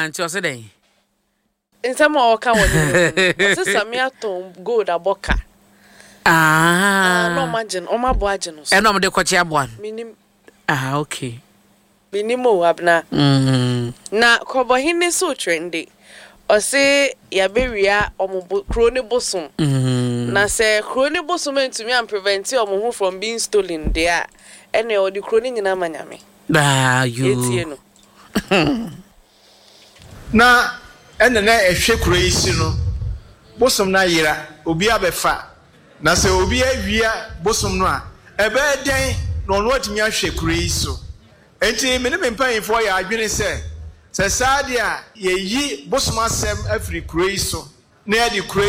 nti o se den nsema o ka woni o se samia ton gold aboka no imagine o ma bo age no e no mo de kochi aboan minim okay minimo abna na kobo hine so trendy o se ya bewia omo kroni bosom na se kroni bosom entumi am prevent omo from being stolen there ene o di kroni nyina manyame you na ene na ehwe kuro isi no bosom na yira obi abefa na se obi awia bosom no a ebe den na ono atimi ahwe kuro iso enti me ne mpanyimfo ya adwene se sadia ye yi bosom asem afri kuro iso na ya di kuro